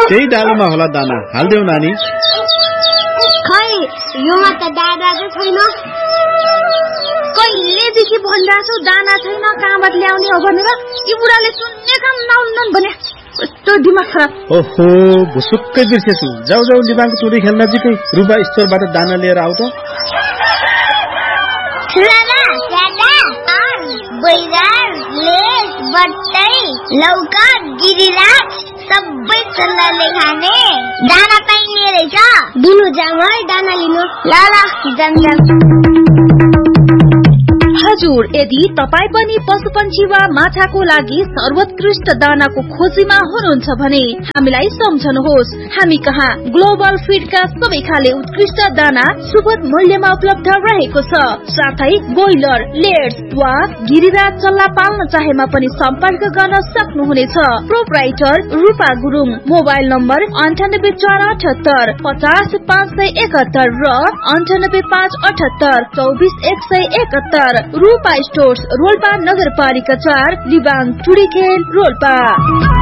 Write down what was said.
त्यही डालोमा होला दाना, हाल्देऊ नानी। खै योमा त दाना चाहिँ छैन। कहिलेदेखि भनिरहेछौ दाना छैन, कहाँबाट ल्याउने हो भनेर। यी बुढाले सुन्ने काम नहुन्न भने कस्तो दिमाग खराब। ओहो, भुसुक्कै बिर्सेछु। जाऊ लिबाङको चुरी खेल्न नजिकै रुपा स्टोरबाट दाना लिएर आऊ त। बैगन, लेस, बट्टै, लौका, गिरिराज सबै चल्लाले खाने दाना पाइने रहेछ। दिनु जाम है दाना लिनु। ल जाम। हजुर, यदि तपाई पनि पशुपन्छी वा माछाको लागि सर्वोत्कृष्ट दानाको खोजीमा हुनुहुन्छ भने हामीलाई सम्झनुहोस्। हामी कहाँ ग्लोबल फीडका सबै खाले उत्कृष्ट दाना सुपथ मूल्यमा उपलब्ध रहेको छ। साथै ब्रोइलर, लेयर्स वा गिरिराज चल्ला पाल्न चाहेमा पनि सम्पर्क गर्न सक्नुहुनेछ। प्रोप्राइटर रूपा गुरुङ, मोबाइल नम्बर 9848 50 571 र 9858 24 171। रूपा स्टोर्स, रोल्पा नगरपालिका 4, लिबाङ, टुडीखेल, रोल्पा।